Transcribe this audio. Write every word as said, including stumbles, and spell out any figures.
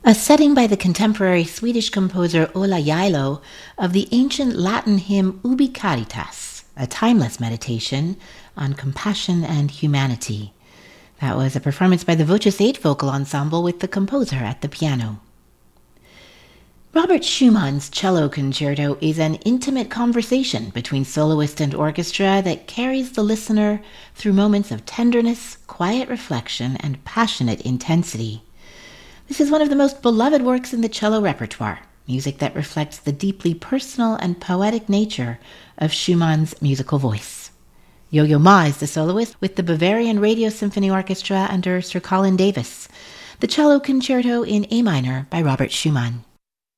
A setting by the contemporary Swedish composer Ola Jailo of the ancient Latin hymn Ubi Caritas, a timeless meditation on compassion and humanity. That was a performance by the Voces eight vocal ensemble with the composer at the piano. Robert Schumann's cello concerto is an intimate conversation between soloist and orchestra that carries the listener through moments of tenderness, quiet reflection, and passionate intensity. This is one of the most beloved works in the cello repertoire, music that reflects the deeply personal and poetic nature of Schumann's musical voice. Yo-Yo Ma is the soloist with the Bavarian Radio Symphony Orchestra under Sir Colin Davis. The cello concerto in A minor by Robert Schumann.